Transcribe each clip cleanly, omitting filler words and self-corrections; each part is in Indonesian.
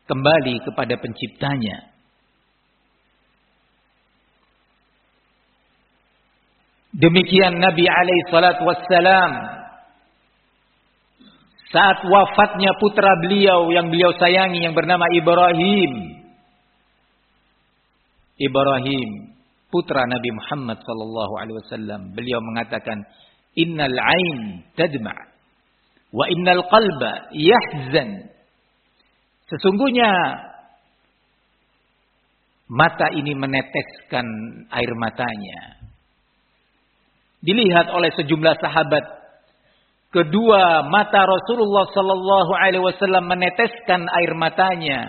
kembali kepada penciptanya. Demikian Nabi alaihi salatu wassalam saat wafatnya putra beliau yang beliau sayangi yang bernama Ibrahim. Ibrahim, putra Nabi Muhammad sallallahu alaihi wasallam, beliau mengatakan, "Innal 'ain tadma' wa innal qalba yahzan." Sesungguhnya mata ini meneteskan air matanya. Dilihat oleh sejumlah sahabat, kedua mata Rasulullah sallallahu alaihi wasallam meneteskan air matanya.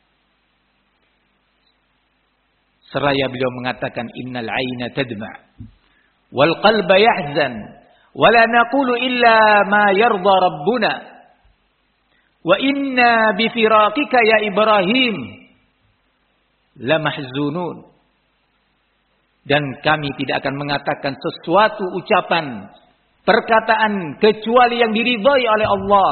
Seraya beliau mengatakan, "Innal 'aina tadma' wal qalba yahzan wa la naqulu illa ma yarda rabbuna wa inna bi firaqika ya Ibrahim la mahzunun." Dan kami tidak akan mengatakan sesuatu ucapan, perkataan kecuali yang diridhai oleh Allah.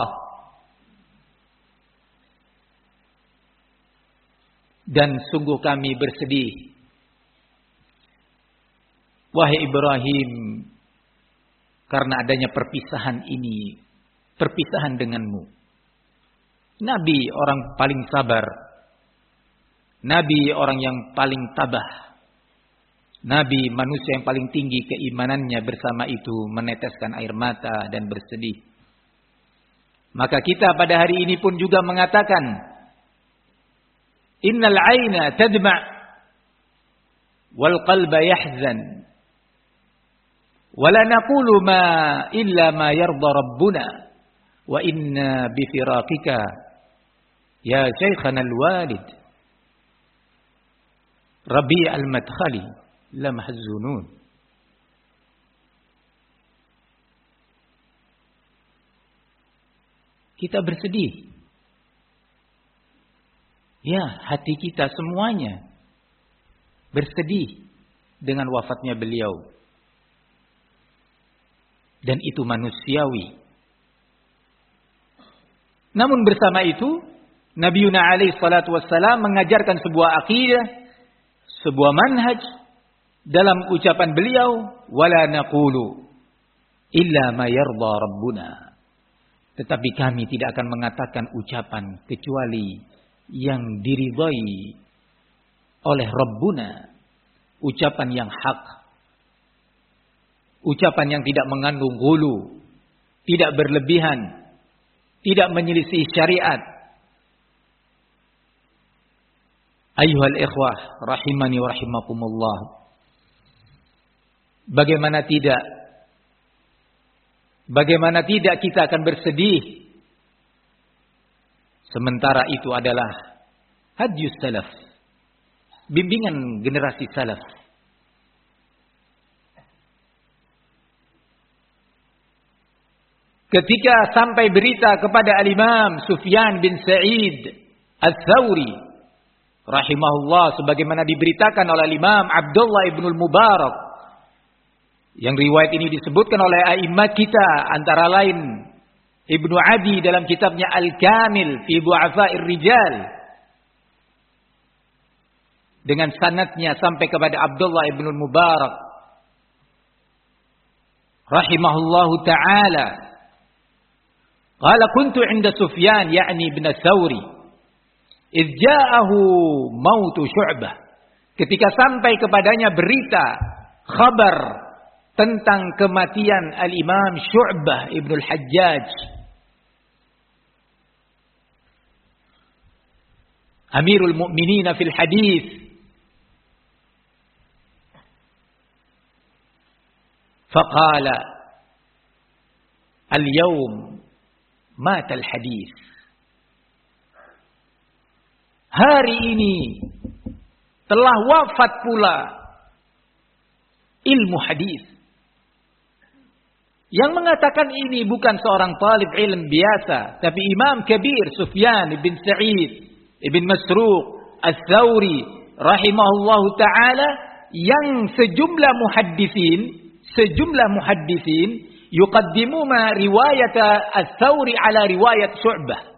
Dan sungguh kami bersedih, wahai Ibrahim, karena adanya perpisahan ini, perpisahan denganmu. Nabi orang paling sabar, Nabi orang yang paling tabah, Nabi manusia yang paling tinggi keimanannya, bersama itu meneteskan air mata dan bersedih. Maka kita pada hari ini pun juga mengatakan, "Innal 'aina tadma' wal qalba yahzan wa la naqulu ma illa ma yarda rabbuna wa inna bi firaqika ya shaykhana al-walid Rabi' al-Madkhali la mahzunun." Kita bersedih. Ya, hati kita semuanya bersedih dengan wafatnya beliau. Dan itu manusiawi. Namun bersama itu, Nabi Yuna alaihi salatu wassalam mengajarkan sebuah akidah, sebuah manhaj dalam ucapan beliau, "Wala naqulu illa ma yarda rabbuna." Tetapi kami tidak akan mengatakan ucapan kecuali yang diridhai oleh Rabbuna, ucapan yang hak, ucapan yang tidak mengandung ghulu, tidak berlebihan, tidak menyelisih syariat. Ayyuhal ikhwah rahimani wa rahimakumullah. Bagaimana tidak kita akan bersedih, sementara itu adalah hadis salaf, bimbingan generasi salaf. Ketika sampai berita kepada Al-Imam Sufyan bin Sa'id Ats-Tsauri rahimahullah, sebagaimana diberitakan oleh Imam Abdullah ibn al-Mubarak, yang riwayat ini disebutkan oleh a'immat kita, antara lain Ibnu Adi dalam kitabnya Al-Kamil fi Du'afa'ir Rijal, dengan sanadnya sampai kepada Abdullah ibn al-Mubarak rahimahullahu ta'ala. Qala kuntu 'inda Sufyan ya'ni ibn Tsauri idh ja'ahu mautu Syu'bah. Ketika sampai kepadanya berita, khabar tentang kematian Al-Imam Syu'bah ibn al-Hajjaj, Amirul Mu'minin fil hadis. Faqala al-yawm mata al-hadis. Hari ini telah wafat pula ilmu hadis. Yang mengatakan ini bukan seorang talib ilm biasa, tapi Imam Kabir Sufyan bin Sa'id ibn Masruq Ats-Tsauri rahimahullahu ta'ala, yang sejumlah muhaddisin yuqaddimuna riwayat Ats-Tsauri ala riwayat Syu'bah.